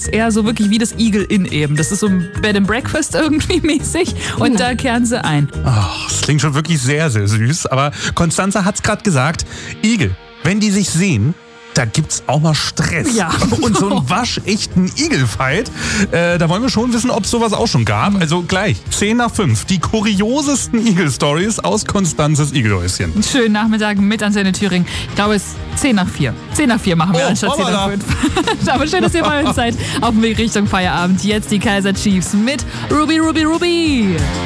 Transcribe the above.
ist eher so wirklich wie das Igel Inn eben. Das ist so ein Bed and Breakfast irgendwie mäßig und da kehren sie ein. Ach, das klingt schon wirklich sehr, sehr süß. Aber Konstanze hat's gerade gesagt, Igel, wenn die sich sehen, da gibt's auch mal Stress. Ja. Und so einen waschechten Igelfight, da wollen wir schon wissen, ob es sowas auch schon gab. Also gleich, 10:05, die kuriosesten Igel-Stories aus Konstanzes Igelhäuschen. Einen schönen Nachmittag mit Antenne Thüringen. Ich glaube, es ist 10:04. 10:04 machen wir anstatt 10:05. Aber schön, dass ihr bei uns seid. Auf dem Weg Richtung Feierabend. Jetzt die Kaiser Chiefs mit Ruby, Ruby, Ruby.